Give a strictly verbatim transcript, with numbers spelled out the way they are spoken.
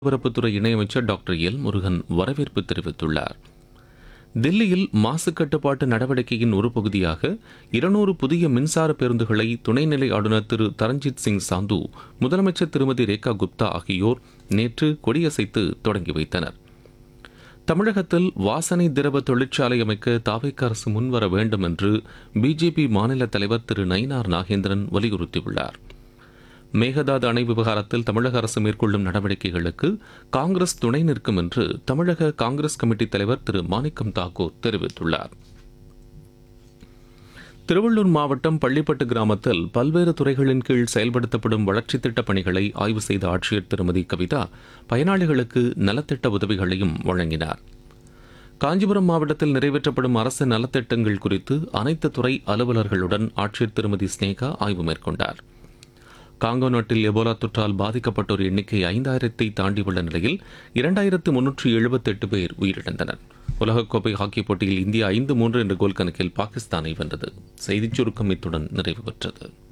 ஒலிபரப்புத்துறை இணையமைச்சர் doctor L Murugan வரவேற்பு தெரிவித்துள்ளார். தில்லியில் மாசு கட்டுப்பாட்டு நடவடிக்கையின் ஒரு பகுதியாக இருநூறு புதிய மின்சார பேருந்துகளை துணைநிலை ஆளுநர் திரு தரண்ஜித் சிங் சாந்து, முதலமைச்சர் திருமதி ரேகா குப்தா ஆகியோர் நேற்று கொடியசைத்து தொடங்கி வைத்தனர். தமிழகத்தில் வாசனை திரவ தொழிற்சாலை அமைக்க தாவேகா அரசு முன்வர வேண்டும் என்று பிஜேபி மாநில தலைவர் திரு நயினார் நாகேந்திரன் வலியுறுத்தியுள்ளார். மேகதாது அணை விவகாரத்தில் தமிழக அரசு மேற்கொள்ளும் நடவடிக்கைகளுக்கு காங்கிரஸ் துணை நிற்கும் என்று தமிழக காங்கிரஸ் கமிட்டி தலைவர் திரு மாணிக்கம் தாக்கூர் தெரிவித்துள்ளார். திருவள்ளூர் மாவட்டம் பள்ளிப்பட்டு கிராமத்தில் பல்வேறு துறைகளின் கீழ் செயல்படுத்தப்படும் வளர்ச்சித் திட்டப் பணிகளை ஆய்வு செய்த ஆட்சியர் திருமதி கவிதா பயனாளிகளுக்கு நலத்திட்ட உதவிகளையும் வழங்கினார். காஞ்சிபுரம் மாவட்டத்தில் நிறைவேற்றப்படும் அரசு நலத்திட்டங்கள் குறித்து அனைத்து துறை அலுவலர்களுடன் ஆட்சியர் திருமதி ஸ்னேகா ஆய்வு மேற்கொண்டார். காங்கோ நாட்டில் எபோலா தொற்றால் பாதிக்கப்பட்டோர் எண்ணிக்கை ஐந்தாயிரத்தை தாண்டியுள்ள நிலையில் இரண்டாயிரத்து முன்னூற்று எழுபத்தி எட்டு பேர் உயிரிழந்தனர். உலகக்கோப்பை ஹாக்கி போட்டியில் இந்தியா ஐந்து மூன்று என்ற கோல் கணக்கில் பாகிஸ்தானை வென்றது. செய்திச் சுருக்கம் இத்துடன் நிறைவு பெற்றது.